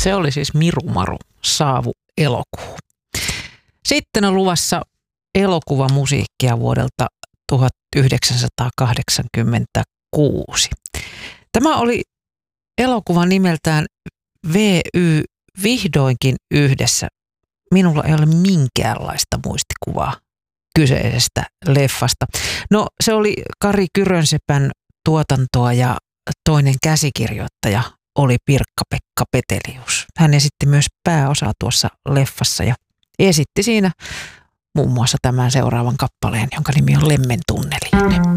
Se oli siis Miru Maru, Saavu-elokuu. Sitten on luvassa elokuvamusiikkia vuodelta 1986. Tämä oli elokuva nimeltään VY Vihdoinkin yhdessä. Minulla ei ole minkäänlaista muistikuvaa kyseisestä leffasta. No, se oli Kari Kyrönsepän tuotantoa ja toinen käsikirjoittaja oli Pirkka-Pekka Petelius. Hän esitti myös pääosaa tuossa leffassa ja esitti siinä muun muassa tämän seuraavan kappaleen, jonka nimi on Lemmentunneliin.